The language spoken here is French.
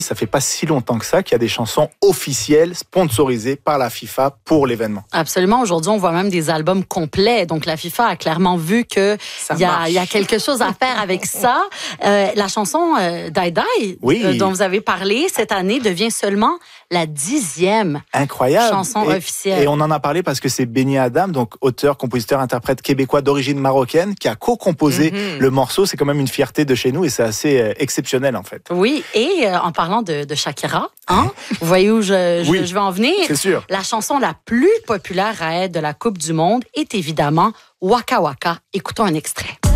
Ça fait pas si longtemps que ça qu'il y a des chansons officielles sponsorisées par la FIFA pour l'événement. Absolument. Aujourd'hui, on voit même des albums complets. Donc, la FIFA a clairement vu que il y a quelque chose à faire avec ça. La chanson Die Die, dont vous avez parlé cette année, devient seulement la 10e chanson officielle. Et on en a parlé parce que c'est Benny Adam, donc auteur, compositeur, interprète québécois d'origine marocaine, qui a co-composé le morceau. C'est quand même une fierté de chez nous et c'est assez exceptionnel en fait. Oui, et en parlant de Shakira, vous voyez où je vais en venir? C'est sûr. La chanson la plus populaire à être de la Coupe du Monde est évidemment Waka Waka. Écoutons un extrait.